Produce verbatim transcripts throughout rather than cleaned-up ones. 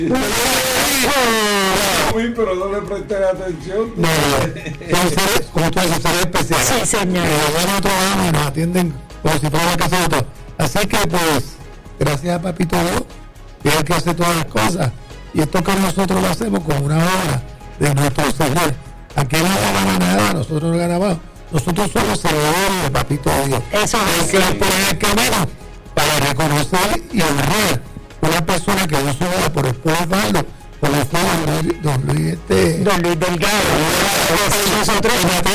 Pero no le presté atención. No, entonces, como tú dices, será especial. Sí, señor. Van a otro lado y nos atienden como si fuera la casa de otro. Así que, pues, gracias a Papito Dios, que es el que hace todas las cosas. Y esto que nosotros lo hacemos con una obra de nuestro Señor. Aquí no gana nada, nosotros no ganamos. Nosotros somos servidores de Papito Dios. Eso es. Que nos pone el camino para reconocer y honrar una persona que no se va por el pueblo faldo, como fue don Luis, don Luis, este, Don Luis Delgado. nosotros,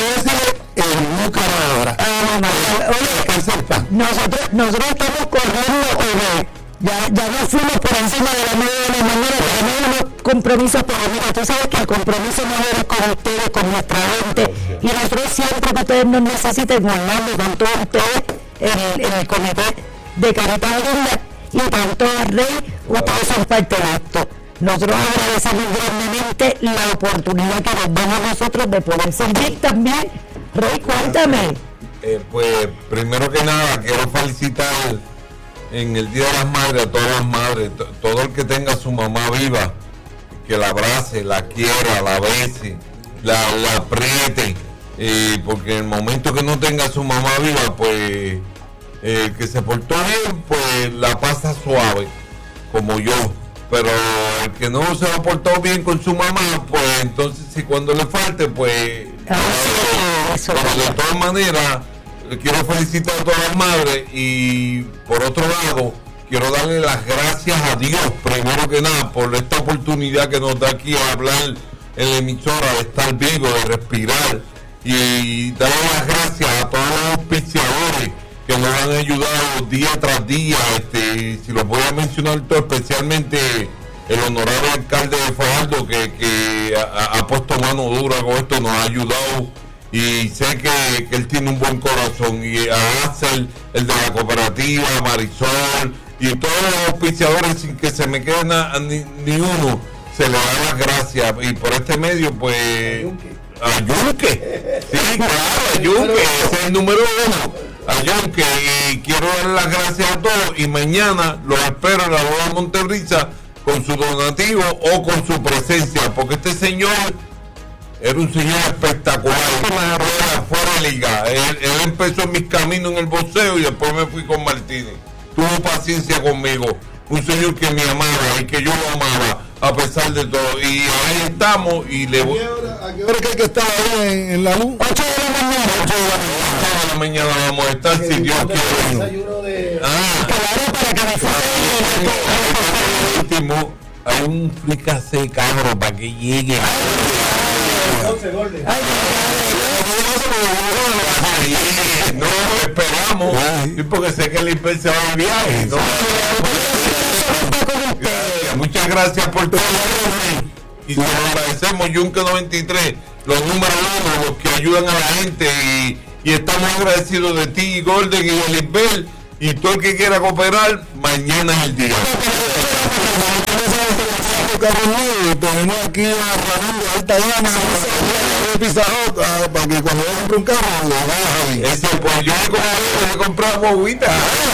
el Lucar ahora. Ah, no, oye, nosotros, nosotros estamos corriendo, oye, ya, ya nos fuimos por encima de la media de la mañana, tenemos unos compromisos, pero mira, tú sabes que el compromiso no es con ustedes, con nuestra gente, y nosotros siempre que ustedes nos necesiten, Orlando, con todos ustedes, en, en el comité de Caritas Linda, y tanto Rey, ustedes son parte de esto. Nosotros agradecemos grandemente la oportunidad que nos dan a nosotros de poder servir también. Rey, cuéntame. Eh, pues, primero que nada, quiero felicitar en el Día de las Madres a todas las madres, t- todo el que tenga a su mamá viva, que la abrace, la quiera, la bese, la, la apriete, eh, porque en el momento que no tenga a su mamá viva, pues, eh, que se portó bien, pues la pasa suave, como yo. Pero el que no se ha portado bien con su mamá, pues entonces si cuando le falte, pues... Ah, eso, pero de todas maneras, quiero felicitar a todas las madres y por otro lado, quiero darle las gracias a Dios, primero que nada, por esta oportunidad que nos da aquí a hablar en la emisora, de estar vivo, de respirar, y darle las gracias a todos los auspiciadores que nos han ayudado día tras día, este, si lo voy a mencionar todo, especialmente el honorable alcalde de Fajardo, que, que ha, ha puesto mano dura con esto, nos ha ayudado, y sé que, que él tiene un buen corazón, y a Axel, el de la cooperativa, Marisol, y todos los auspiciadores, sin que se me quede na, ni, ni uno, se le da las gracias, y por este medio, pues, a Yunque, sí, claro, a Yunque, ese es el número uno. Ayunque, y quiero dar las gracias a todos, y mañana los espero en la boda de Monterrisa con su donativo o con su presencia, porque este señor era un señor espectacular, una rueda fuera de liga. Él, él empezó en mis caminos en el boxeo y después me fui con Martínez. Tuvo paciencia conmigo, un señor que me amaba y que yo lo amaba a pesar de todo, y ahí estamos. Y le voy... ¿A qué hora que estaba ahí en, en la luz? ocho de la mañana. ocho de la mañana, de la mañana vamos a estar, si Dios quiere. De... Ah, Claro, para que me último, hay un fricase cabro para que llegue. No esperamos, sí, porque sé que el Inver se va de viaje. No, muchas gracias por todo. Y se lo agradecemos, Yunque noventa y tres, los números uno, los que ayudan a la gente. Y, y estamos agradecidos de ti, Golden, y del Inver. Y todo el que quiera cooperar, mañana es el día. Tenemos aquí a Ramón de Alta Gama, de Pizarrota, para que cuando yo compre un carro lo baja bien. Ese, pues yo le compramos agüita.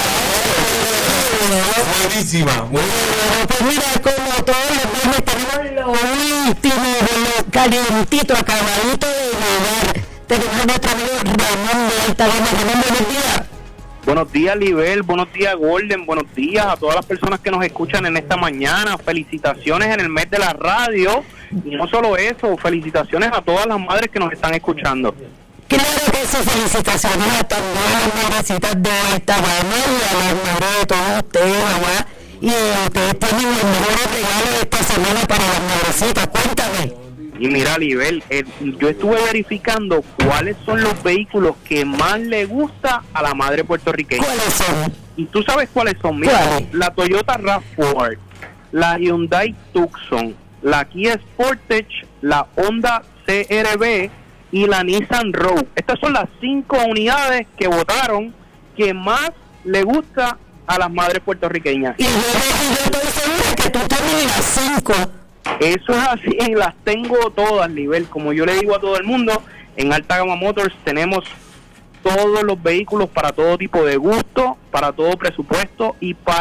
Buenísima. Pues mira, como todos los días tenemos lo último, lo calientito, acabadito de llegar. Tenemos a nuestro amigo Ramón de Alta Gama. Ramón, buenos días. Buenos días, Libel, buenos días, Golden, buenos días a todas las personas que nos escuchan en esta mañana. Felicitaciones en el mes de la radio, y no solo eso, felicitaciones a todas las madres que nos están escuchando. Claro que sí, felicitaciones a todas las madrecitas de esta gama y a las madres de todos ustedes, mamá. Y ustedes tienen los mejores regalos de esta semana para las madrecitas, cuéntame. Y mira, Libel, eh, yo estuve verificando cuáles son los vehículos que más le gusta a la madre puertorriqueña. ¿Cuáles son? ¿Y tú sabes cuáles son? Mira, ¿Cuáles? la Toyota RAV cuatro, la Hyundai Tucson, la Kia Sportage, la Honda C R V y la Nissan Rogue. Estas son las cinco unidades que votaron que más le gusta a las madres puertorriqueñas. Y yo, yo estoy segura que tú tienes las cinco. Eso es así, las tengo todas, nivel. Como yo le digo a todo el mundo, en Alta Gama Motors tenemos todos los vehículos para todo tipo de gusto, para todo presupuesto y para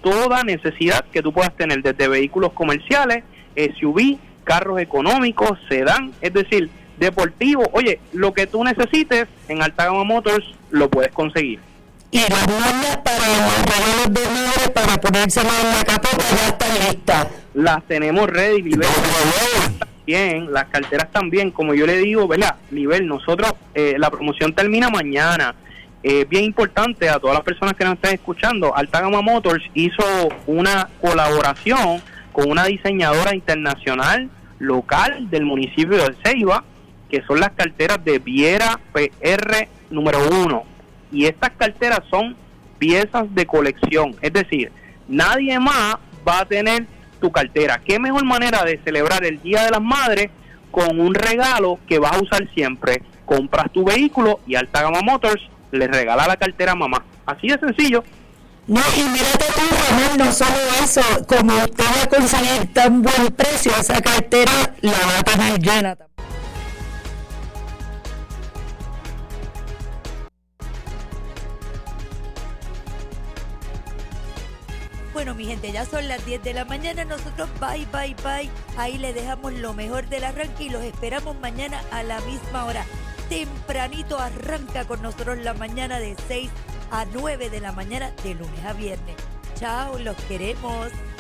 toda necesidad que tú puedas tener, desde vehículos comerciales, S U V, carros económicos, sedán, es decir, deportivo. Oye, lo que tú necesites en Alta Gama Motors lo puedes conseguir. Y las mallas para los regalos de madre, para ponérselas en la capota, ya están listas. Las tenemos ready, Libel. También, las carteras también, como yo le digo, ¿verdad? Libel, nosotros, eh, la promoción termina mañana. Es eh, bien importante a todas las personas que nos están escuchando. Alta Gama Motors hizo una colaboración con una diseñadora internacional local del municipio de Ceiba, que son las carteras de Viera P R número uno. Y estas carteras son piezas de colección, es decir, nadie más va a tener tu cartera. ¿Qué mejor manera de celebrar el Día de las Madres con un regalo que vas a usar siempre? Compras tu vehículo y Alta Gama Motors le regala la cartera a mamá. Así de sencillo. No, y mírate tú, Ramón, no solo eso, como usted va a conseguir tan buen precio, esa cartera la va a tener llena también. Bueno, mi gente, ya son las diez de la mañana. Nosotros bye, bye, bye. Ahí le dejamos lo mejor del arranque y los esperamos mañana a la misma hora. Tempranito arranca con nosotros la mañana de seis a nueve de la mañana de lunes a viernes. Chao, los queremos.